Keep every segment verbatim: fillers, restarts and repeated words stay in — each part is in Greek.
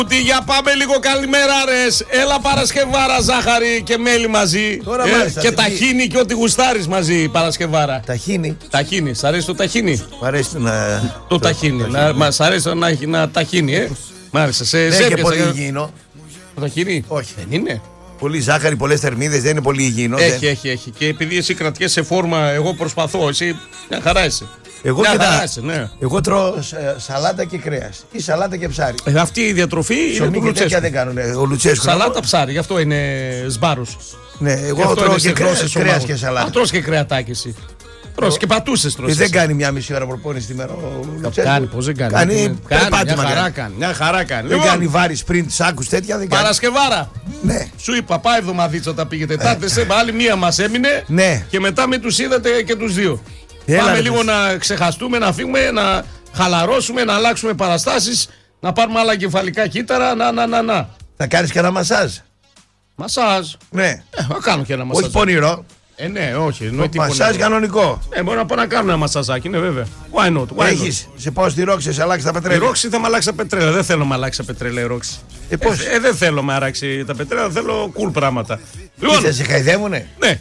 Για πάμε λίγο, καλημέρα ρες. Έλα Παρασκευάρα, ζάχαρη και μέλι μαζί. Τώρα, ε, μάλιστα, και ταχίνι και ό,τι γουστάρεις μαζί Παρασκευάρα. Ταχίνι. Ταχίνι, σ' αρέσει το ταχίνι? Μ' αρέσει να... Το ταχίνι, να, μας αρέσει να έχει ένα ταχίνι, ε. Μ' άρεσε, σε Δεν είναι πολύ ζέπιασα. υγιεινό. Το ταχίνι? Όχι. Δεν είναι. Πολύ ζάχαρη, πολλές θερμίδες, δεν είναι πολύ υγιεινό. Έχει, δεν... έχει, έχει. Και επειδή εσύ κρατιέσαι σε φόρμα, εγώ προσπαθώ. Εσύ μια χαρά είσαι. Εγώ, μια κοιτά, χαρά είσαι, ναι. εγώ τρώω ε, σαλάτα και κρέας ή σαλάτα και ψάρι. Ε, αυτή η διατροφή είναι Ψωμί του και τέτοια Λουτσέσκου. δεν κάνουν. ε, Ο Λουτσέσκου. Σαλάτα ψάρι, γι' αυτό είναι σμπάρος. Ναι, εγώ τρώω και κρέας, κρέας και σαλάτα. Α, τρως και κρεατάκι εσύ. Τρως και πατούσες τρως. Και δεν κάνει μια μισή ώρα προπόνηση τη μέρα ο Λουτσέσκου. Κάνει, πώς δεν κάνει. Κάνει περπάτημα. Μια χαρά κάνει. Μια χαρά κάνει. Δεν Λοιπόν, κάνει βάρη, sprint, σάκους τέτοια. Δεν κάνει. Παρασκευάρα. Ναι. Σου είπα, πάει εβδομαδίτσα όταν πήγε Τετάρτη. Σε άλλη μία μας έμεινε. Ναι. Και μετά μην τους είδατε και τους δύο. Έλα, Πάμε ρε, λίγο πες. να ξεχαστούμε, να φύγουμε, να χαλαρώσουμε, να αλλάξουμε παραστάσεις, να πάρουμε άλλα κεφαλικά κύτταρα. Να, να, να, να. Θα κάνεις και ένα μασάζ. Μασάζ. Ναι. Ε, θα κάνω και ένα μασάζ. Όχι πονηρό. Ε, ναι, όχι. εννοεί τι Μασάζ πονηρό. κανονικό. Ε, μπορώ να πάω να κάνω ένα μασαζάκι, ναι, βέβαια. Why not, why not. Έχεις. Σε πάω στη ρόξη, σε αλλάξει τα Η πετρέλαια. ρόξη θα με αλλάξει τα πετρέλαια. Δεν θέλω να με αλλάξει τα πετρέλαια η ρόξη. Ε, πώς? Ε, ε, δεν θέλω να με αλλάξει τα πετρέλαια, θέλω cool πράγματα. Τι Λοιπόν, θα σε χαϊδεύουνε. ναι,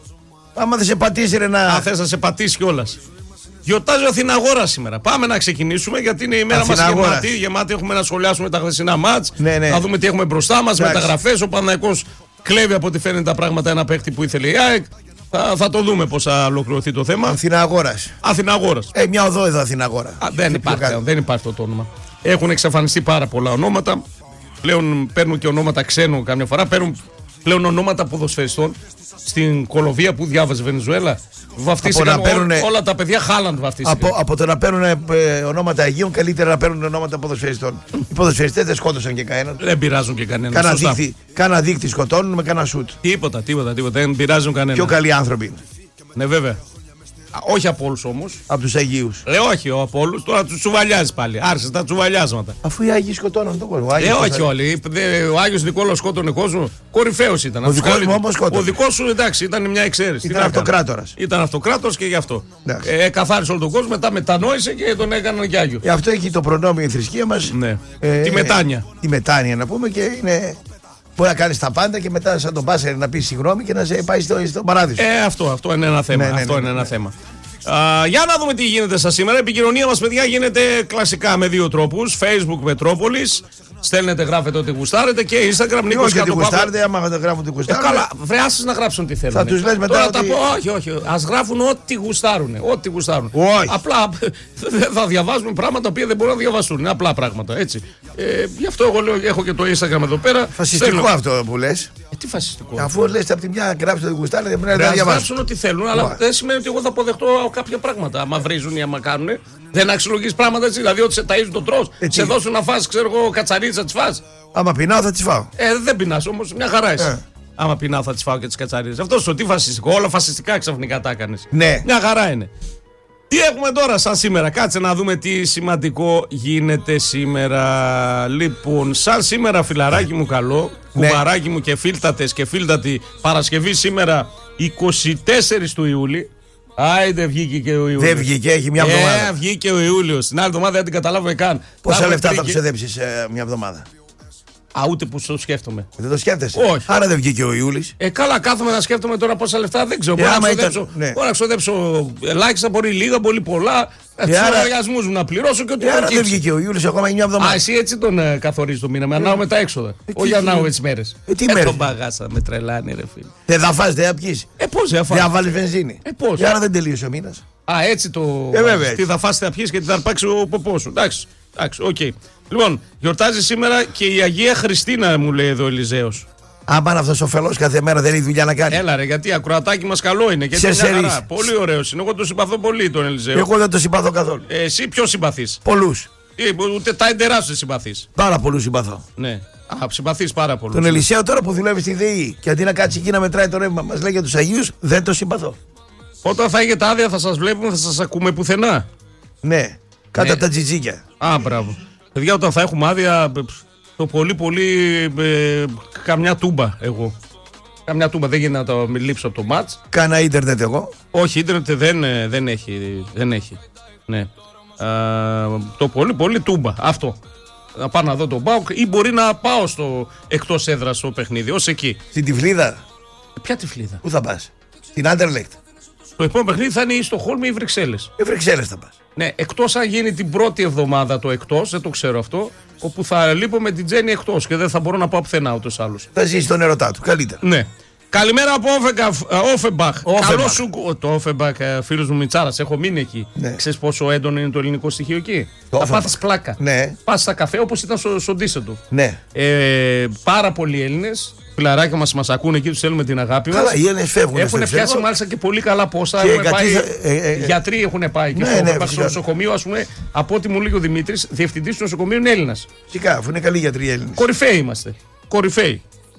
Άμα δεν σε πατήσει ρε να. αν θες να σε πατήσει κιόλας. Γιορτάζει ο Αθηναγόρας σήμερα. Πάμε να ξεκινήσουμε γιατί είναι η μέρα μας Αθηναγόρας. γεμάτη. Γεμάτη έχουμε να σχολιάσουμε τα χθεσινά μάτς. Ναι, ναι. Να δούμε τι έχουμε μπροστά μας. Εντάξει. Μεταγραφές. Ο Παναθηναϊκός κλέβει από ό,τι φαίνεται τα πράγματα ένα παίχτη που ήθελε η ΑΕΚ. Θα, θα το δούμε πώς θα ολοκληρωθεί το θέμα. Αθήνα αγόρα. Αθηναγόρας. Ε, μια οδό εδώ Αθήνα αγόρα. Α, δεν, υπάρχει, δεν υπάρχει αυτό το όνομα. Έχουν εξαφανιστεί πάρα πολλά ονόματα. Πλέον παίρνουν και ονόματα ξένων καμιά φορά. Παίρνουν πλέον ονόματα ποδοσφαιριστών. Στην Κολομβία που διάβαζε Βενεζουέλα. Βαφτίστηκαν παίρνουνε... όλα τα παιδιά. Χάλαντ βαφτίστηκαν. Από, από το να παίρνουν ε, ονόματα Αγίων, καλύτερα να παίρνουν ονόματα ποδοσφαιριστών. Οι ποδοσφαιριστές δεν σκότωσαν και κανέναν. Δεν πειράζουν και κανέναν. Κάνα Σωστά. δίχτυ, κάνα δίχτυ σκοτώνουν με κάνα σουτ. Τίποτα, τίποτα, τίποτα. Δεν πειράζουν κανέναν. Πιο καλοί άνθρωποι είναι. Ναι, βέβαια. Α, όχι από όλους όμως. Από τους Αγίους. Ε, όχι από όλους. Τώρα τους τσουβαλιάζει πάλι. Άρχισε τα τσουβαλιάσματα. Αφού οι Άγιοι σκοτώναν τον κόσμο. Ο Ε, Άγιος όχι σκοτώναν. όλοι. Δε- Ο Άγιος Νικόλαος σκότωνε κόσμο. Κορυφαίος ήταν. Ο δικός Τους μου καλεί- όμως σκότωνε. Ο δικός σου εντάξει ήταν μια εξαίρεση. Ήταν Τι να κάνω. αυτοκράτορας. Ήταν αυτοκράτορας και γι' αυτό. Εντάξει. Ε, καθάρισε όλο τον κόσμο. Μετά μετανόησε και τον έκαναν και Άγιο. Ε, αυτό έχει το προνόμιο η θρησκεία μας. Ναι. Τη μετάνοια. Τη μετάνοια να πούμε και είναι. Μπορεί να κάνει τα πάντα και μετά, σαν τον Πάσερ, να πει συγγνώμη και να σε πάει στο, στο παράδεισο. Ε, αυτό, αυτό είναι ένα θέμα. Ναι, ναι, αυτό ναι, είναι ναι, ένα ναι. θέμα. Α, για να δούμε τι γίνεται σας σήμερα. Η επικοινωνία μας, παιδιά, γίνεται κλασικά με δύο τρόπους. Facebook Μετρόπολης. Στέλνετε, γράφετε ό,τι γουστάρετε και Instagram Και Νίκος όχι γιατί Κάτω Παύλα. γουστάρετε, άμα δεν γράφουν ότι Ε, γουστάρετε. καλά, βρε άσεις να γράψουν τι θέλουν. Θα τους λες μετά Τώρα ότι- τα πω, όχι, όχι. Ας γράφουν ό,τι γουστάρουν. Ό,τι γουστάρουν. Όχι. Απλά δεν θα διαβάζουμε πράγματα που δεν μπορούν να διαβαστούν. Είναι απλά πράγματα. Έτσι. Ε, γι' αυτό εγώ λέω, έχω και το Instagram εδώ πέρα. Φασιστικό Στέλνω- αυτό που λε. Ε, τι φασιστικό. Αφού λε από τη μια γράψετε ότι γουστάρετε, δεν πρέπει να Ας τα διαβάσουν. γράψουν ό,τι θέλουν, αλλά Ωραία. δεν σημαίνει ότι εγώ θα αποδεχτώ κάποια πράγματα. Άμα βρίζουν ή άμα κάνουν. Δεν αξιολογείς πράγματα έτσι. Δηλαδή ότι σε ταΐζουν το τρως, Έτσι. σε δώσουν να φας, ξέρω εγώ, κατσαρίτσα τη φας. Άμα πεινάω θα τι φάω. Ε, δεν πεινάς όμως, μια χαρά είσαι. Ε. Άμα πεινάω θα τις φάω και τις κατσαρίδες. Αυτό σου τι φασιστικό, όλα φασιστικά ξαφνικά τα έκανες. Ναι. Μια χαρά είναι. Τι έχουμε τώρα σαν σήμερα, κάτσε να δούμε τι σημαντικό γίνεται σήμερα. Λοιπόν, σαν σήμερα φιλαράκι μου καλό, Ναι. κουμπαράκι μου και φίλτατες και φίλτατη Παρασκευή σήμερα είκοσι τέσσερις του Ιούλη. Άιντε βγήκε και ο Ιούλιος. Δεν βγήκε, έχει μια Ε, εβδομάδα. βγήκε ο Ιούλιος. Την άλλη εβδομάδα δεν την καταλάβουμε καν. Πόσα Θα λεφτά θα έχουμε ψεδέψει μια εβδομάδα. Α, ούτε που το σκέφτομαι. Δεν το σκέφτεσαι. Όχι. Άρα δεν βγήκε ο Ιούλη. Ε, καλά, κάθομαι να σκέφτομαι τώρα πόσα λεφτά δεν ξέρω. Ε, Μπορεί να άμα ήταν- ξοδέψω, ναι. μπορώ να ξοδέψω ελάχιστα, μπορεί λίγα, πολύ πολλά. Ε, Του άρα- λογαριασμού μου να πληρώσω και ό,τι Ε, άρα προκύψει. δεν βγήκε ο Ιούλη ακόμα έχει μια Α, εβδομάδα. εσύ έτσι τον ε, καθορίζει το μήνα. Με ανάω με τα έξοδα. Όχι τι ανάω γίνεται. έτσι μέρε. Ε, τι ε, μέρες? τον παγάσα, με τρελάνει, ρε φίλε. Δεν θα φας, δεν θα πιείς. Ε, πώ δεν Δεν θα θα βάλει βενζίνη. Ε, πώς? Και άρα δεν τελείωσε ο μήνα. Α, έτσι το. Ε, βέβαια, Τι έτσι. θα φας, θα πιεις και τι θα αρπάξει ο ποπό σου. Εντάξει, εντάξει, οκ. Λοιπόν, γιορτάζει σήμερα και η Αγία Χριστίνα, μου λέει εδώ ο Ελιζέος. Άμα είναι αυτό ο φελό κάθε μέρα δεν έχει δουλειά να κάνει. Έλα ρε, γιατί ακροατάκι μας καλό είναι. Και Σε μια χαρά. σερείς. Πολύ ωραίος είναι. Εγώ τον συμπαθώ πολύ τον Ελιζέο. Εγώ δεν το συμπαθώ καθόλου. Ε, εσύ ποιο συμπαθείς? Πολλού. Ε, ούτε τα εντερά σου συμπαθείς. Πάρα πολλού συμπαθώ. Ναι. Α, συμπαθείς πάρα πολύ. Τον Ελισέο τώρα που δουλεύει στη ΔΕΗ και αντί να κάτσει εκεί να μετράει το ρεύμα, μα λέει για του Αγίου, δεν το συμπαθώ. Όταν θα έχετε άδεια θα σας βλέπουμε, θα σας ακούμε πουθενά. Ναι, κάτω Ναι. από τα τζιτζίκια. Α, μπράβο. Παιδιά, όταν θα έχουμε άδεια, το πολύ πολύ ε, καμιά τούμπα εγώ. Καμιά τούμπα, δεν γίνεται να το λείψω από το μάτς. Κάνα ίντερνετ εγώ. Όχι, ίντερνετ δεν, ε, δεν έχει. Δεν έχει. Ναι. Α, το πολύ πολύ τούμπα. Αυτό. να πάω να δω τον ΠΑΟΚ ή μπορεί να πάω στο εκτός έδρας στο παιχνίδι, ως εκεί. Στην Τυφλίδα. Ποια Τυφλίδα? Πού θα πας? Στην Άντερλεκτ. Το επόμενο παιχνίδι θα είναι ή στο Χόλμη ή Βρυξέλλες. Οι Βρυξέλλες θα πας. Ναι, εκτός αν γίνει την πρώτη εβδομάδα το εκτός, δεν το ξέρω αυτό, όπου θα λείπω με την Τζέννη εκτός και δεν θα μπορώ να πάω πουθενά ούτως άλλως. Θα ζήσει τον ερωτά του, καλύτερα. Ναι. Καλημέρα από Όφεμπαχ. Καλό σου. Το Όφεμπαχ, φίλος μου Μιτσάρας, έχω μείνει εκεί. Ναι. Ξέρεις πόσο έντονο είναι το ελληνικό στοιχείο εκεί? Το θα Offenbach. πάθεις πλάκα. Ναι. Πας στα καφέ όπως ήταν στο, στο Ντίσσελντορφ. Ναι. Ε, πάρα πολλοί Έλληνες. Φιλαράκια μας μας ακούν εκεί, τους θέλουμε την αγάπη μας. Καλά, οι Έλληνες φεύγουν. Έχουν πιάσει μάλιστα και πολύ καλά πόστα. Και Έχουν πάει, ε, ε, ε, γιατροί έχουν πάει και ναι, στο, ναι, στο νοσοκομείο, ας πούμε, από ό,τι μου λέει ο Δημήτρης, διευθυντής του νοσοκομείου είναι Έλληνας. Φυσικά, αφού είναι καλοί γιατροί οι Έλληνες. Κορυφαίοι είμαστε. Κορυφαίοι.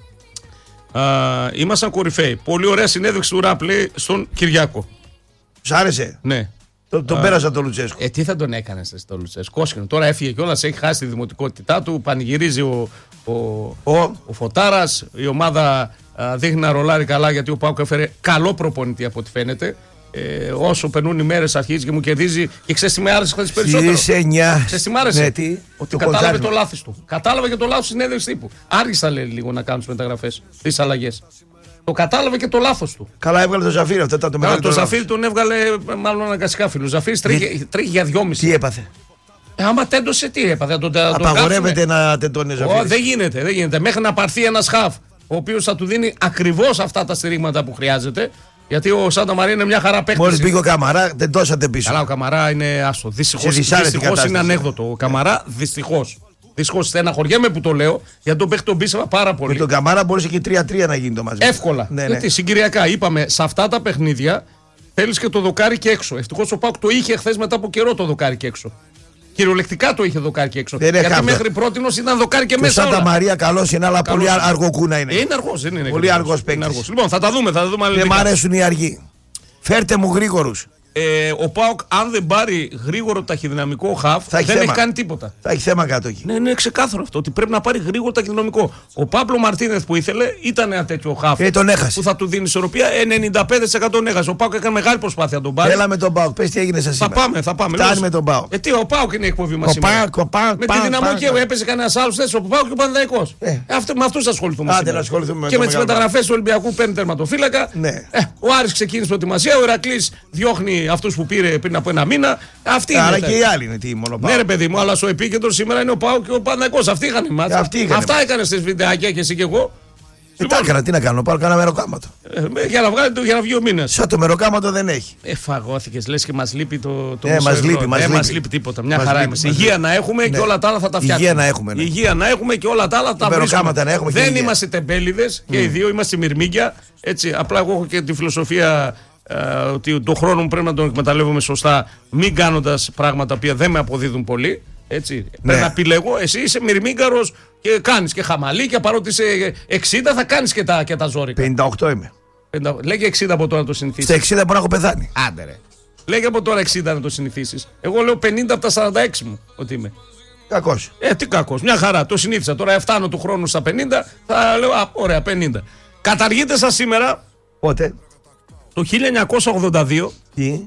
Α, ήμασταν κορυφαίοι. Πολύ ωραία συνέντευξη του Ράπλε στον Κυριάκο. Σ' άρεσε? Ναι. Το, τον πέρασα τον Λουτσέσκο. Ε, τι θα τον έκανε στο Λουτσέσκο? Κόσκινο. Τώρα έφυγε κιόλας, έχει χάσει τη δημοτικότητά του. Πανηγυρίζει ο, ο, Ο, ο Φωτάρας. Η ομάδα α, δείχνει να ρολάρει καλά γιατί ο Πάουκ έφερε καλό προπονητή από ό,τι φαίνεται. Ε, όσο περνούν οι μέρες αρχίζει και μου κερδίζει. Και ξέρεις τι με άρεσε χθες περισσότερο? Στις εννιά. Ξέρεις τι μ' άρεσε? Ναι, τι? Ότι Το κατάλαβε κολτάρισμα. το λάθος του. Κατάλαβε και το λάθος της συνέντευξης τύπου. Άργησα λέει λίγο να κάνουν τις μεταγραφές, τις αλλαγές. Το κατάλαβε και το λάθος του. Καλά έβγαλε το Ζαφύρι, αυτό ήταν το Καλά, μεγαλύτερο. το λάθος. Ζαφύρι τον έβγαλε μάλλον αναγκαστικά φίλο. Ο Ζαφύρης τρέχει, τρέχει για δυόμιση. Τι έπαθε? Ε, άμα τέντωσε, τι έπαθε? Τον, τον Απαγορεύεται να τεντώνει ο κάψουμε. Ω, Ζαφύρι. δεν γίνεται, δεν γίνεται. Μέχρι να πάρθει ένας χαφ, ο οποίος θα του δίνει ακριβώς αυτά τα στηρίγματα που χρειάζεται. Γιατί ο Σάντα Μαρία είναι μια χαρά παίκτης. Μόλις μπήκε ο Καμαρά, τεντώσατε πίσω. Καλά, ο Καμαρά είναι άστο. Δυστυχώς δυσάρεστη είναι κατάσταση. ανέκδοτο. Ο Καμαρά δυστυχώς. Δυστυχώς στεναχωριέμαι που το λέω, γιατί τον παίχτη τον πίστευα πάρα πολύ. Με τον Καμάρα μπορούσε και τρία τρία να γίνει το μαζί. Εύκολα. Ναι, ναι. Γιατί συγκυριακά είπαμε σε αυτά τα παιχνίδια θέλεις και το δοκάρι και έξω. Ευτυχώς ο Πάουκ το είχε χθες μετά από καιρό το δοκάρι και έξω. Κυριολεκτικά το είχε δοκάρι και έξω. Δεν είναι Γιατί χάπτα. μέχρι πρότινος ήταν δοκάρι και Και ο μέσα. Σάντα Όλα. Μαρία καλός είναι, αλλά Καλός πολύ είναι. αργό κούνα είναι. Ε, είναι αργός, δεν είναι. Πολύ γρήγορος. αργός Είναι παίκτης. αργός. Λοιπόν, θα τα δούμε, θα τα δούμε Δεν μ' αναλυτικά. αρέσουν οι αργοί. Φέρτε μου γρήγορους. Ε, ο Πάουκ, αν δεν πάρει γρήγορο ταχυδυναμικό χαφ, Θα έχει δεν θέμα. έχει κάνει τίποτα. Θα έχει θέμα κάτω εκεί. Ναι, είναι ξεκάθαρο αυτό ότι πρέπει να πάρει γρήγορο ταχυδυναμικό. Ο Παύλο Μαρτίνεθ που ήθελε ήταν ένα τέτοιο χαφ. Ε, τον έχασε. Που θα του δίνει ισορροπία. ενενήντα πέντε τοις εκατό έχασε. Ο Πάουκ έκανε μεγάλη προσπάθεια να τον πάρει. Έλα με τον Πάουκ, πες τι έγινε σας Θα σήμερα. πάμε, θα πάμε. Φτάνει Λέω, με τον Πάουκ. Ε, τι, ο Πάουκ είναι η εκπομπή μα Ο σήμερα. Πάουκ, ο Πάουκ, Με τη Πάουκ, δυναμική Πάουκ. έπαιζε κανένα άλλο θέση. Ο Πάουκ και ο Παναθηναϊκός. Ε. Ε, αυτό, με αυτού ασχοληθούμε Άντε, σήμερα. να ασχοληθούμε με και το με τι μεγάλο. μεταγραφέ του Ολυμπιακού παίρνει τερματοφύλακα. Ναι. Ε, ο Άρης ξεκίνησε προετοιμασία. Ο Ηρακλής διώχνει αυτού που πήρε πριν από ένα μήνα. Αυτή είναι. Άρα τα- και οι άλλοι είναι τι μόνο Ναι, Πάουκ. ρε παιδί μου, αλλά στο επίκεντρο σήμερα είναι ο Πάουκ και ο Παναθηναϊκός. Αυτοί είχαν μάτσα. Αυτοί είχαν Αυτά μάτσα. έκανε στι βιντεάκια και εσύ και εγώ. Ε, τα έκανα, τι να κάνω, πάρω κανένα μεροκάματο. Ε, για να βγάλει το, για να βγει ο μήνα. Σαν το μεροκάματο δεν έχει. Ε, φαγώθηκε, λε και μα λείπει το, το Ε, μισό μας ευρώ. λείπει, μας Δεν λείπει. μας λείπει τίποτα. Μια Μας χαρά λείπει, είμαστε. μας Υγεία λείπει. να έχουμε και Ναι. όλα τα άλλα θα τα φτιάξουμε. Υγεία να έχουμε, ναι. Υγεία να έχουμε και όλα τα άλλα θα τα μεροκάματα βρίσκουμε. να έχουμε και Δεν υγεία. είμαστε τεμπέληδες και οι δύο είμαστε μυρμήγκια. Έτσι, απλά εγώ έχω και τη φιλοσοφία ε, ότι τον χρόνο μου πρέπει να τον εκμεταλλεύομαι σωστά, μην κάνοντα πράγματα που δεν με αποδίδουν πολύ. Έτσι. Ναι. Πρέπει να επιλέγω. Εσύ είσαι μυρμήγκαρος και κάνει και χαμαλίκια. Παρότι είσαι εξήντα, θα κάνει και τα, και τα ζώρικα. πενήντα οκτώ είμαι. πενήντα Λέγε εξήντα από τώρα να το συνηθίσει. Στα εξήντα μπορεί να έχω πεθάνει. Άντε ρε. Λέγε από τώρα εξήντα να το συνηθίσεις. Εγώ λέω πενήντα από τα σαράντα έξι μου ότι είμαι. Κακός. Ε, τι κακός. Μια χαρά. Το συνήθισα. Τώρα φτάνω του χρόνου στα πενήντα. Θα λέω, α, ωραία, πενήντα. Καταργείται σας σήμερα Πότε. το χίλια εννιακόσια ογδόντα δύο Τι.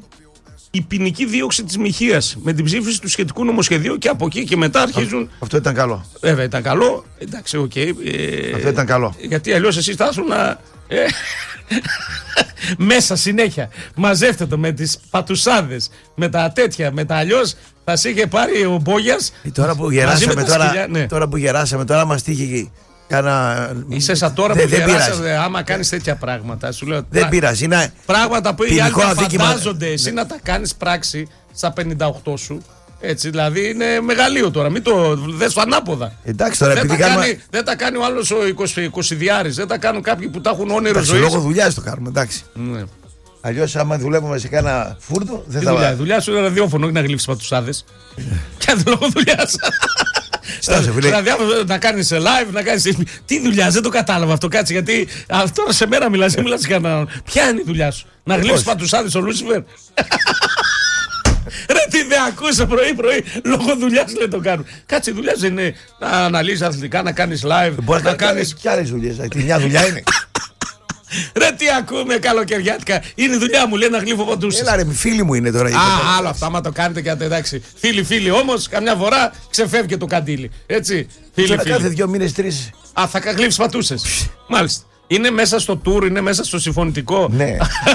η ποινική δίωξη της Μοιχείας με την ψήφιση του σχετικού νομοσχεδίου και από εκεί και μετά αρχίζουν. Αυτό ήταν καλό. Βέβαια ήταν καλό. Εντάξει, οκ. Okay, ε, Αυτό ήταν καλό. Γιατί αλλιώς εσείς θα ήσουν να. Ε, μέσα συνέχεια. Μαζεύτε το με τις πατουσάδες, με τα τέτοια, με τα αλλιώς θα σε είχε πάρει ο Μπόγιας. Ε, Τώρα που μαζί γεράσαμε με τα τώρα, σκυλιά, ναι. τώρα που γεράσαμε τώρα μας τύχει κάνα. Είσαι σαν τώρα Δε- που δεν γεράσατε, πειράζει. άμα κάνεις τέτοια πράγματα. Σου λέω, Δεν πρα- πειράζει. Είναι... πράγματα που οι άλλοι ποινικό τα αδίκημα. φαντάζονται εσύ να τα κάνεις πράξη στα πενήντα οκτώ σου. Έτσι, δηλαδή είναι μεγαλείο τώρα. Μην το δες το ανάποδα. Εντάξει τώρα, δεν, επειδή τα κάνουμε. κάνει, δεν τα κάνει ο άλλος ο εικοσιδιάρης. Δεν τα κάνουν κάποιοι που τα έχουν όνειρο Εντάξει, ζωής. λόγω δουλειά το κάνουμε. Εντάξει. Ναι. Αλλιώς άμα δουλεύουμε σε κάνα φούρνο, δεν Τι θα δουλειά, η δουλειά σου είναι ραδιόφωνο, όχι να γλύψεις πατουσάδες. Και αν λόγω δουλειάς. Στάσε, φίλε. Ραδιόφωνο, να κάνεις live, να κάνεις. Τι δουλειά, δεν το κατάλαβα αυτό, κάτσε. Γιατί αυτό τώρα σε μέρα μιλάς, δεν μιλάς σε κανέναν. Ποια είναι η δουλειά σου, να γλύψεις πατουσάδες ο Λούσιφερ. Ρε τι δεν ακούσε πρωί-πρωί, λόγω δουλειάς λέει το κάνουν. Κάτσε, η δουλειά δεν είναι να αναλύσεις αθλητικά, να κάνεις live, Μπορεί να να κάνει κάνεις. και άλλε δουλειέ. Μια δουλειά είναι. Ρε τι ακούμε καλοκαιριάτικα. Είναι η δουλειά μου, λέει ένα γλύφο παντούσες. Έλα ρε, φίλοι μου είναι τώρα. Α, άλλο αυτό, άμα το κάνετε και εντάξει. Φίλοι, φίλοι όμως, καμιά φορά ξεφεύγει το καντήλι. Έτσι. Φίλοι, τώρα φίλοι. κάθε δύο μήνες, τρεις. Α, θα γλύφεις πατούσες. Μάλιστα. Είναι μέσα στο tour, είναι μέσα στο συμφωνητικό. Ναι.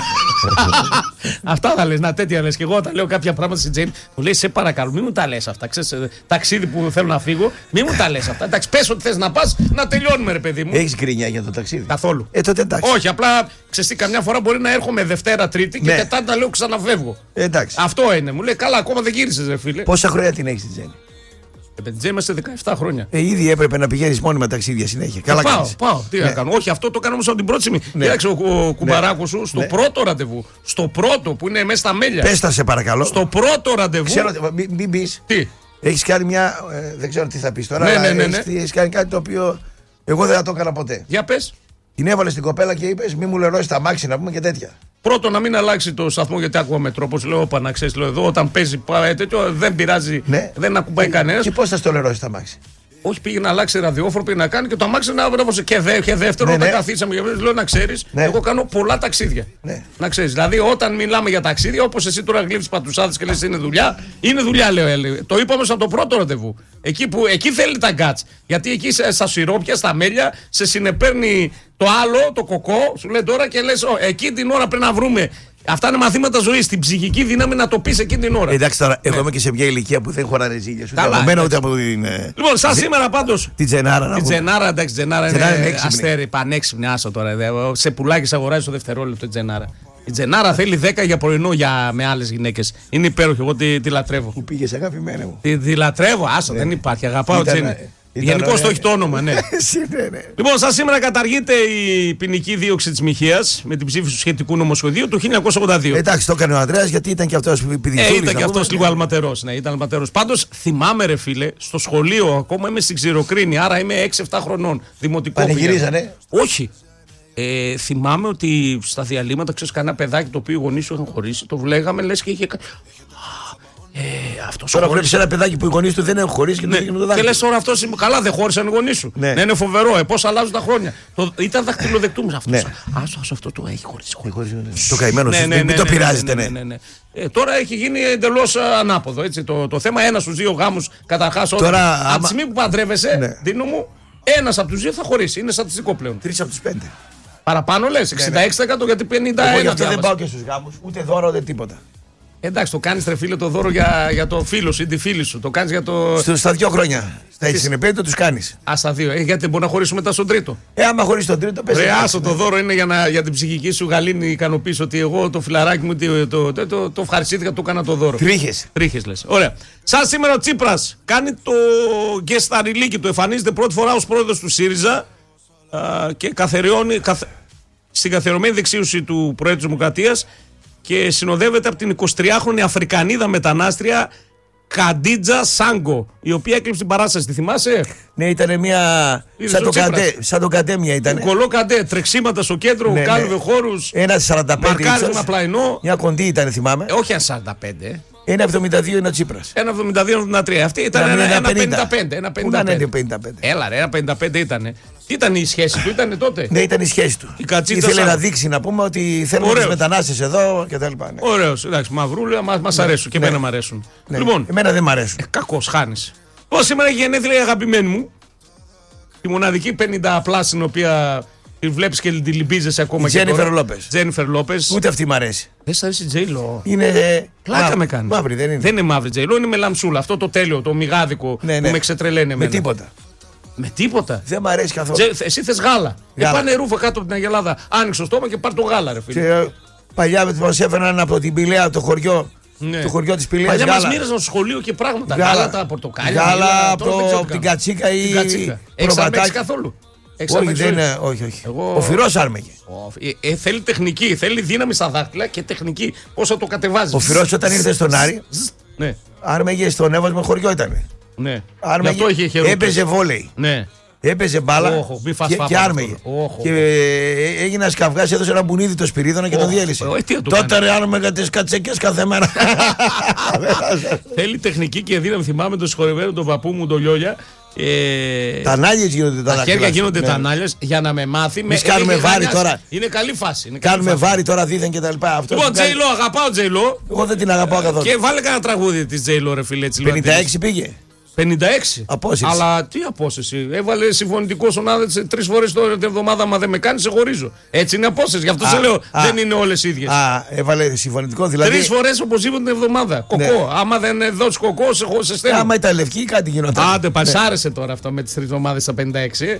Αυτά θα λες, να τέτοια λες. Και εγώ όταν λέω κάποια πράγματα στην Τζέιν, μου λέει σε παρακαλώ, μην μου τα λες αυτά. Ξέρεις, ταξίδι που θέλω να φύγω, μην μου τα λες αυτά. Εντάξει, πες ότι θες να πας, να τελειώνουμε, ρε παιδί μου. Έχεις γκρινιά για το ταξίδι? Καθόλου. Ε, τότε εντάξει. Όχι, απλά ξέρεις τι, καμιά φορά μπορεί να έρχομαι Δευτέρα, Τρίτη και Ναι. Τετάρτη να λέω ξαναφεύγω. Ε, εντάξει. Αυτό είναι. Μου λέει καλά, ακόμα δεν γύρισες, ρε φίλε. Πόσα χρόνια την έχεις την Τζέννη? Ε, με την Τζέιν είμαστε δεκαεπτά χρόνια. Ε, ήδη έπρεπε να πηγαίνεις μόνιμα ταξίδια συνέχεια. Καλά πάω, κάνεις. πάω. Τι Ναι. να κάνω. Όχι, αυτό το κάνω όμως από την πρώτη στιγμή. Ναι. Κοίταξε ο, ο κουμπαράκος σου στο Ναι. πρώτο ραντεβού. Στο πρώτο που είναι μέσα στα μέλια. Πες τα σε παρακαλώ. Στο πρώτο ραντεβού. Ξέρω, μην, μην πεις. Τι. Έχεις κάνει μια. Ε, δεν ξέρω τι θα πεις τώρα. Ναι, αλλά ναι, ναι, ναι. έχεις, έχεις κάνει κάτι το οποίο εγώ δεν θα το έκανα ποτέ. Για πες. Την έβαλες στην κοπέλα και είπες μη μου λερώσει τα μάξι να πούμε και τέτοια. Πρώτον, να μην αλλάξει το σταθμό γιατί άκουγα με τρόπο. Λέω, όπα να ξέρεις, λέω εδώ όταν παίζει πάει τέτοιο δεν πειράζει. Ναι. Δεν ακουμπάει κανένα. Και πώς θα στο λερώσει τα μάξι? Όχι, πήγε να αλλάξει ραδιόφωνο, πήγε να κάνει και το αμάξι να βρέβωσε και, δε, και δεύτερο. Ναι, όταν ναι. καθίσαμε, λέω να ξέρει, Ναι. εγώ κάνω πολλά ταξίδια. Ναι. Να ξέρει. Δηλαδή, όταν μιλάμε για ταξίδια, όπως εσύ τώρα γλύφεις πατουσάδες και λες είναι δουλειά, είναι δουλειά, λέω. έλεγε. Το είπαμε από το πρώτο ραντεβού. Εκεί, που, εκεί θέλει τα γκάτς. Γιατί εκεί σε- στα σιρόπια, στα μέλια, σε συνεπέρνει το άλλο, το κοκό, σου λέει τώρα και λες, «Ω, εκεί την ώρα πρέπει να βρούμε». Αυτά είναι μαθήματα ζωής. Την ψυχική δύναμη να το πεις εκείνη την ώρα. Εντάξει τώρα, εγώ Ναι. είμαι και σε μια ηλικία που δεν χωράνε ζήλια. Ούτε Καλά, από μένα ούτε εντάξει. από την. ε, Λοιπόν, σαν σήμερα πάντως. Την Τζενάρα να Η πούμε. Τζενάρα, εντάξει, Τζενάρα είναι, Τζενάρα είναι έξυπνη. αστέρι, πανέξυπνη, άσο τώρα. Δε, σε πουλάκι αγοράζει το δευτερόλεπτο η Τζενάρα. Η Τζενάρα θέλει δέκα για πρωινό για, με άλλες γυναίκες. Είναι υπέροχη, εγώ τη, τη λατρεύω. Που πήγε αγαπημένη μου. Τη, τη λατρεύω, άσο, δεν υπάρχει. Αγαπάω Ήταν- Τζέννη. ήταν Γενικώς ωραία. το έχει το όνομα, ναι. Εσύ, ναι, ναι. Λοιπόν, σαν σήμερα καταργείται η ποινική δίωξη της μοιχείας με την ψήφιση του σχετικού νομοσχεδίου του χίλια εννιακόσια ογδόντα δύο. Εντάξει, το έκανε ο Ανδρέας γιατί ήταν και αυτός Ε, πηδηξούλης. ήταν να και πούμε. αυτό λίγο αλματερός. Ναι, ήταν αλματερός. Πάντως θυμάμαι, ρε φίλε, στο σχολείο ακόμα είμαι στην Ξηροκρίνη, άρα είμαι έξι εφτά χρονών. Δημοτικό. Πανηγυρίζανε. πήγαινα. Όχι. Ε, θυμάμαι ότι στα διαλύματα ξέρει κανένα παιδάκι το οποίο οι γονείς του είχαν χωρίσει, το βλέγαμε λες και είχε. κα- Ε, αυτός Τώρα χώρισε. βλέπει ένα παιδάκι που οι γονείς του δεν έχουν χωρίσει και Ναι. το δείχνει με το Και δάχτυλο. λες τώρα αυτό καλά, δεν χώρισαν οι γονείς σου. Ναι. Ναι, είναι φοβερό. Ε, πώς αλλάζουν τα χρόνια. Το, ήταν δαχτυλοδεκτούμενος αυτός. Ναι. Άσο, άσο, αυτό το έχει χωρίσει. χωρίσει. Το καημένο Ναι, σου, ναι, μην ναι, το ναι, πειράζετε, ναι, ναι. ναι, ναι, ναι. Ε, τώρα έχει γίνει εντελώς ανάποδο. Έτσι, το, το θέμα ένα στους δύο γάμους καταρχάς. Όταν, Τώρα, από άμα- τη στιγμή που παντρεύεσαι, Ναι. Δίνο μου, ένας από τους δύο θα χωρίσει. Είναι στατιστικό πλέον. Τρεις από τους πέντε. Παραπάνω λες, εξήντα έξι τοις εκατό γιατί πενήντα ένα Εγώ γι' αυτό δεν διάβασα. πάω και στους γάμους, ούτε δώρο ούτε τίποτα. Εντάξει, το κάνεις ρε φίλε το δώρο για, για το φίλο σου ή τη φίλη σου. Το κάνεις για το. Στο, στα δύο χρόνια. Στα Τις- συνεπέτεια τους κάνεις. Α, στα δύο. Ε, γιατί μπορεί να χωρίσουμε μετά στον τρίτο. Ε, άμα χωρίς τον τρίτο, πες. Ρε, εντάξει, άσο ναι. το δώρο είναι για, να, για την ψυχική σου γαλήνη ικανοποίηση ότι εγώ το φιλαράκι μου το, το, το, το, το ευχαριστήθηκα, το έκανα το δώρο. Τρίχες. Τρίχες λες. Ωραία. Σαν σήμερα ο Τσίπρας κάνει το γκεσταριλίκι του. Εμφανίζεται πρώτη φορά ως πρόεδρος του ΣΥΡΙΖΑ α, και καθεριώνει καθ... στην καθιερωμένη δεξίωση του Προέδρου της Δημοκρατίας και συνοδεύεται από την εικοσιτριάχρονη Αφρικανίδα μετανάστρια Καντίτζα Σάγκο, η οποία έκλειψε την παράσταση. Τη θυμάσαι? Ναι, ήταν μια. Είδες Σαν ο το, Τσίπρας. καντέ, σαν το καντέμια ήταν. Κολό Καντέ, τρεξίματα στο κέντρο, Ναι, ναι. κάλυβε χώρους. Ένα σαράντα πέντε Μαρκάρισμα ίσως. πλαϊνό. Μια κοντή ήταν, θυμάμαι. Ε, όχι ένα σαράντα πέντε. Ένα εβδομήντα δύο είναι ο Τσίπρας. Ένα εβδομήντα δύο εβδομήντα τρία. Αυτή ήταν Να μην ένα, είναι ένα πενήντα. πενήντα πέντε. Ένα Πού να είναι πενήντα πέντε. πενήντα πέντε. Έλα ρε, ένα πενήντα πέντε ήτανε. Τι ήταν η σχέση του, ήτανε τότε. Ναι, ήταν η σχέση του. Η κατσίτσα Ήθελε σαν- να δείξει να πούμε ότι θέλουμε Ωραίος. τους μετανάστες εδώ κτλ. Ναι. Ωραίος, εντάξει, μαυρούλα, μας, μας αρέσουν και Ναι. εμένα μ' αρέσουν. Ναι. Λοιπόν, Εμένα δεν μ' αρέσουν. ε, κακός, χάνεις. Εγώ σήμερα έχει γενέθλια η αγαπημένη μου. Η μοναδική πενήντα πλάς την οποία τη βλέπεις και τη λυμπίζεσαι ακόμα Η και Τζένιφερ τώρα. Λόπες. Τζένιφερ Λόπες. Ούτε αυτή μ' αρέσει. Δεν σ' αρέσει η Τζέιλο. Είναι. ε, Πλάκα μα- με κάνει. Μαύρη δεν είναι. Δεν είναι μαύρη Τζέιλο, είναι με λαμψούλα. Αυτό το τέλειο, το μιγάδικο Ναι, που ναι. με ξετρελαίνει Με εμένα. τίποτα. Με τίποτα. Δεν μ' αρέσει καθόλου. Τζε, εσύ θες γάλα. Ε, Γάλα. πάνε ρούφα κάτω από την Αγελάδα. Άνοιξε το στόμα και πάρ' το γάλα, ρε φίλε. Και, ε, παλιά μας έφεραν από την Πηλαία, το χωριό. Ναι. Το χωριό της Πηλαίας. Παλιά μας γάλα. μοίραζαν στο σχολείο και πράγματα. Γάλα. Γάλα, τα πορτοκάλια. Γάλα μήλα, από τώρα το- δεν ξέρω από την καν. κατσίκα ή Την κατσίκα. Έχεις προβατάκι. αρμέξει καθόλου. Έχεις Όχι, αρμέξει δεν όλες. είναι. Όχι, όχι. Εγώ- Ο Φυρός άρμεγε. Ω, ε, ε, θέλει τεχνική, θέλει δύναμη στα δάχτυλα και τεχνική. Πώς θα το κατεβάζει. Ο Φυρός όταν ήρθε στον Άρη, Ναι, άρμεγε στον Εύωσμο χωριό ήταν. ναι. Γι' Άρμεγε, αυτό είχε χεροπές. έπαιζε βόλεϊ. Ναι. Έπαιζε μπάλα Όχο, μη φας και, φάπα και αυτό. άρμεγε. Όχο. Και ε, έγινε ένα καυγάς, έδωσε ένα μπουνίδι το Σπυρίδωνα και τον Όχο. διέλυσε. Ε, τι να του Τότε κάνει. ρε άρμεγα τις κατσέκες κάθε μέρα. Θέλει τεχνική και δύναμη. Θυμάμαι τον συγχωρεμένο τον παππού μου, τον Λιόλια. Ε, τα ανάλυες γίνονται τα, τα χέρια γίνονται ναι. τα ανάλυες για να με μάθει. Εμείς κάνουμε βάρη τώρα. Είναι καλή φάση. Είναι κάνουμε καλή φάση. βάρη τώρα δίθεν και τα λοιπά. Λοιπόν, Τζέιλο, αγαπάω Τζέιλο. Εγώ δεν την αγαπάω καθόλου. Και βάλε κανένα τραγούδι της Τζέιλο, ρε φίλε. πενήντα έξι πήγε. πενήντα έξι. Απόσυρση. Αλλά τι απόσυρση. Έβαλε συμφωνητικό στον άδελφο τρεις φορές την εβδομάδα. Μα δεν με κάνει, σε χωρίζω. Έτσι είναι απόσυρση. Γι' αυτό σε λέω α, δεν είναι όλες ίδιες. Α, έβαλε συμφωνητικό δηλαδή. Τρεις φορές οπωσδήποτε την εβδομάδα. Κοκό. Ναι. Άμα δεν δώσει κοκό, σε, σε στέλνω. Άμα ήταν λευκή, κάτι γινόταν. Άντε, πασάρεσε τώρα αυτό με τις τρεις εβδομάδες στα πενήντα έξι.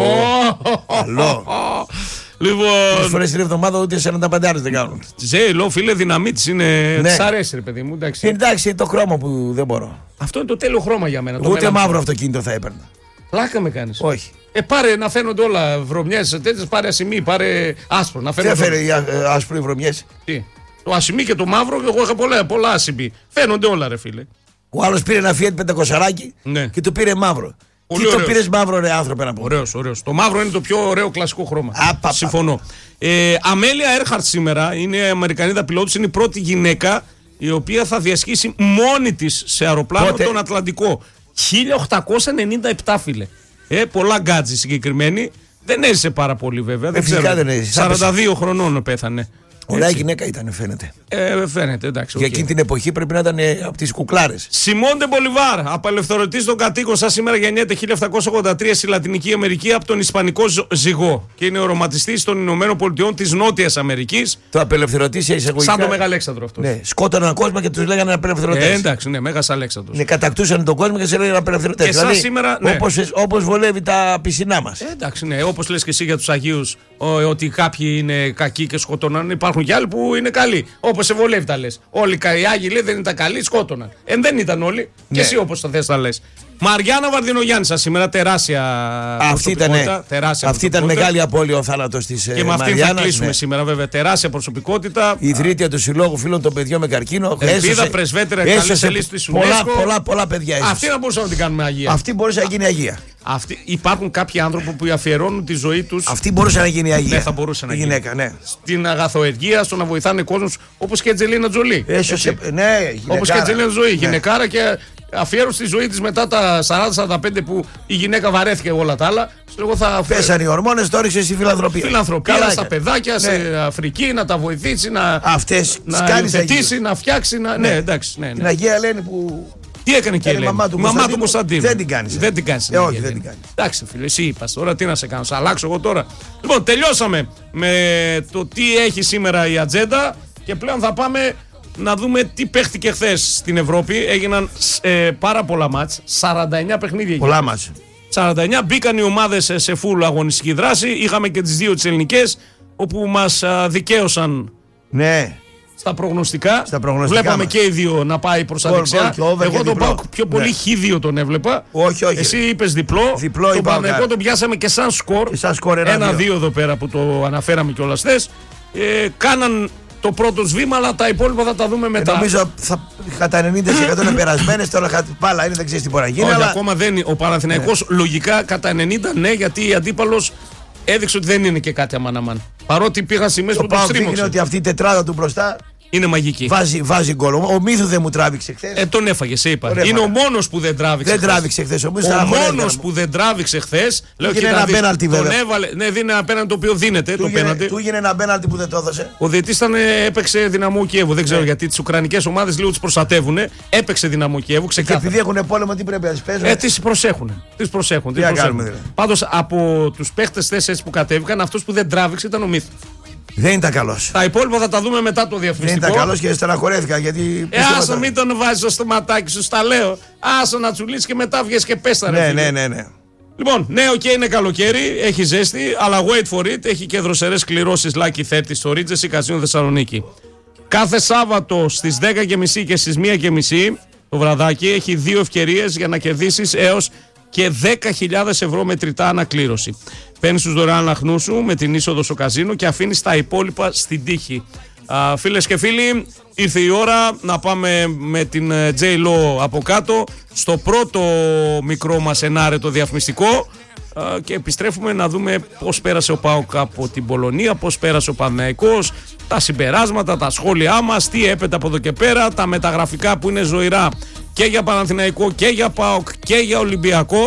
Καλό. Λοιπόν. Τρεις φορές την εβδομάδα ούτε σαράντα πέντε δεν κάνουν. Τζέιλο, φίλε, δυναμίτης είναι. Ναι. Της αρέσει, ρε παιδί μου. Εντάξει. Εντάξει, το χρώμα που δεν μπορώ. Αυτό είναι το τέλειο χρώμα για μένα. Ούτε μαύρο αυτοκίνητο θα έπαιρνα. Πλάκα με κάνεις. Όχι. Ε, πάρε να φαίνονται όλα βρωμιές τέτοιες, πάρε ασημί, πάρε άσπρο. Να φαίνονται. Τι έφερε άσπρο οι βρωμιές. Τι. Το ασημί και το μαύρο, εγώ είχα πολλά, πολλά ασημί. Φαίνονται όλα, ρε φίλε. Ο άλλος πήρε ένα Fiat πεντακόσια ναι. και το πήρε μαύρο. Πολύ τι ωραίος. Το πήρες μαύρο, ρε άνθρωπε να πω. Ωραίος, ωραίος. Το μαύρο είναι το πιο ωραίο κλασικό χρώμα. Α, πα, συμφωνώ. Ε, Αμέλια Έρχαρτ σήμερα είναι η Αμερικανίδα πιλότος, είναι η πρώτη γυναίκα η οποία θα διασχίσει μόνη της σε αεροπλάνο Πότε? τον Ατλαντικό. χίλια οκτακόσια ενενήντα επτά, φίλε. Ε, πολλά γκάτζι συγκεκριμένη. Δεν έζησε πάρα πολύ βέβαια. Δεν ξέρω. Δεν έζησε. σαράντα δύο χρονών πέθανε. Ωραία γυναίκα ήταν, φαίνεται. Ε, φαίνεται, εντάξει. Για okay. εκείνη την εποχή πρέπει να ήταν ε, από τις κουκλάρες. Σιμόντε Μπολιβάρ, απελευθερωτής των κατοίκων, σαν σήμερα γεννιέται χίλια επτακόσια ογδόντα τρία στη Λατινική Αμερική από τον Ισπανικό ζυγό. Και είναι ο οραματιστής των Ηνωμένων Πολιτειών της Νότιας Αμερικής. Το απελευθερωτής σε εισαγωγικά. Σαν το Μεγαλέξανδρο αυτό. Ναι, σκότωναν κόσμο και τους λέγανε απελευθερωτές. Ε, εντάξει, ναι, Μέγας Αλέξανδρος. Ναι, κατακτούσαν τον κόσμο και σε λέγανε απελευθερωτές. Δηλαδή, σήμερα, ναι. όπως, όπως βολεύει τα πισινά μας. Ε, εντάξει, ναι, όπως λες και εσύ για τους Αγίους, ότι κάποιοι είναι κακοί και σκοτώναν. Υπάρχουν και άλλοι που είναι καλοί. Όπως σε βολεύει τα λες. Όλοι οι Άγιοι λέει δεν ήταν καλοί, σκότωναν. Ε, δεν ήταν όλοι. Ναι. Και εσύ όπως τα θες τα λες. Μαριάννα Βαρδινογιάννησα σήμερα, τεράστια αυτή ήταν, τεράστια αυτή ήταν μεγάλη απώλεια ο θάνατος της Μαριάννας. Και με αυτήν θα κλείσουμε ναι. σήμερα, βέβαια. Τεράστια προσωπικότητα. Η ιδρύτρια του Συλλόγου Φίλων των Παιδιών με Καρκίνο. Ελπίδα, πρεσβύτερα, καλή σελίδα της UNESCO. Πολλά, πολλά, πολλά παιδιά έσωσε. Αυτή να μπορούσαμε να την κάνουμε Αγία. Αυτή μπορούσε να γίνει Αγία. Αυτή, υπάρχουν κάποιοι άνθρωποι που αφιερώνουν τη ζωή τους. Αυτή μπορούσε να γίνει Αγία. Ναι, θα μπορούσε να γυναίκα, γίνει. Ναι. Στην αγαθοεργία, στο να βοηθάνε κόσμους όπως και η Αντζελίνα Τζολί. Έσωσε, ναι, όπως και η Αντζελίνα Τζολί. Ναι. Γυναικάρα και αφιέρωσε τη ζωή της μετά τα σαράντα σαράντα πέντε που η γυναίκα βαρέθηκε όλα τα άλλα. Εγώ θα... Πέσαν οι ορμόνες, το έριξε στη φιλανθρωπία. Φιλανθρωπία καλά, στα παιδάκια, ναι. σε Αφρική, να τα βοηθήσει, να, αυτές να υιοθετήσει, να φτιάξει. Να... Ναι. ναι, εντάξει. Ναι, ναι. Την Αγία Ελένη που. Τι έκανε και η Ελένη. Μαμά του Κωνσταντίνου. Δεν την κάνει. Δεν την κάνει. Ε, όχι, δεν την κάνει. Εντάξει, φίλε, εσύ είπα τώρα, τι να σε κάνω. Σε αλλάξω εγώ τώρα. Λοιπόν, τελειώσαμε με το τι έχει σήμερα η ατζέντα και πλέον θα πάμε να δούμε τι παίχτηκε χθες στην Ευρώπη. Έγιναν ε, πάρα πολλά μάτς. σαράντα εννιά παιχνίδια. Πολλά μάτς. σαράντα εννιά μπήκαν οι ομάδες σε φουλ αγωνιστική δράση. Είχαμε και τις δύο τις ελληνικές όπου μας α, δικαίωσαν. Ναι. Στα προγνωστικά. Στα προγνωστικά Βλέπαμε μας. και οι δύο να πάει προς τα δεξιά. Εγώ τον πάω πιο πολύ ναι. χ δύο τον έβλεπα. Όχι, όχι. Εσύ είπες διπλό. Διπλό τον Παναθηναϊκό τον πιάσαμε και σαν σκορ. ένα δύο εδώ πέρα που το αναφέραμε κιόλας χθες. Ε, κάναν το πρώτο βήμα, αλλά τα υπόλοιπα θα τα δούμε μετά. Ε, νομίζω θα, κατά ενενήντα τοις εκατό είναι περασμένες. Τώρα πάλα είναι, δεν ξέρεις τι μπορεί να γίνει. Όχι, αλλά... ακόμα δεν είναι. Ο Παναθηναϊκός ναι. λογικά κατά ενενήντα ναι, γιατί η αντίπαλος έδειξε ότι δεν είναι και κάτι αμάν-αμάν. Παρότι πήγαν σημαίες που το στρίμωξαν. Είναι ότι αυτή η τετράδα του μπροστά. Είναι μαγική. Βάζει, βάζει γκολ. Ο Μύθου δεν μου τράβηξε χθες. Ε, τον έφαγε, σε είπα. Είναι ο μόνος που δεν τράβηξε. Δεν τράβηξε χθες. Ο, ο μόνος που δεν τράβηξε χθες. Λέω και ένα πέναλτι βέβαια. Τον έβαλε. Ναι, δίνει ένα πέναλτι το οποίο δίνεται. Του έγινε ένα πέναλτι που δεν το έδωσε. Ο διαιτητής έπαιξε Δυναμό Κιέβου. Δεν ξέρω ναι. γιατί τις ουκρανικές ομάδες λίγο τις προστατεύουν. Έπαιξε Δυναμό Κιέβου. Και επειδή έχουν πόλεμο, τι πρέπει να τις παίζουν. Ε, τις προσέχουν. Τις προσέχουν. Πάντως από τους παίχτες τέσσερις που κατέβηκαν, αυτός που δεν τράβηξε ήταν ο Μύθος. Δεν ήταν καλός. Τα υπόλοιπα θα τα δούμε μετά το διαφημιστικό. Δεν ήταν καλός και στεναχωρέθηκα γιατί. Ε, άσο μην τον βάζεις στο στοματάκι σου, στα λέω. Άσο να τσουλήσει και μετά βγες και πες τα ρε. Ναι, ναι, ναι, ναι. Λοιπόν, ναι, οκ, okay, είναι καλοκαίρι, έχει ζέστη, αλλά wait for it, έχει και δροσερές κληρώσεις Lucky τριάντα στο Ρίτζες Καζίνο Θεσσαλονίκη. Κάθε Σάββατο στις δέκα και μισή και στις μία και μισή το βραδάκι έχει δύο ευκαιρίες για να κερδίσεις έως και δέκα χιλιάδες ευρώ μετρητά ανακλήρωση. Παίρνεις τους δωρεάν λαχνούς σου με την είσοδο στο καζίνο και αφήνεις τα υπόλοιπα στην τύχη. Α, φίλες και φίλοι, ήρθε η ώρα να πάμε με την J-Lo από κάτω στο πρώτο μικρό μας ενάρετο διαφημιστικό α, και επιστρέφουμε να δούμε πώς πέρασε ο ΠΑΟΚ από την Πολωνία, πώς πέρασε ο Παναθηναϊκός, τα συμπεράσματα, τα σχόλιά μας, τι έπεται από εδώ και πέρα, τα μεταγραφικά που είναι ζωηρά και για Παναθηναϊκό και για ΠΑΟΚ και για Ολυμπιακό.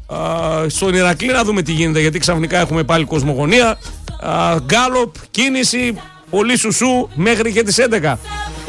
Α, στον Ηρακλή να δούμε τι γίνεται, γιατί ξαφνικά έχουμε πάλι κοσμογονία. Α, γκάλοπ, κίνηση, πολύ σουσού μέχρι και τις έντεκα.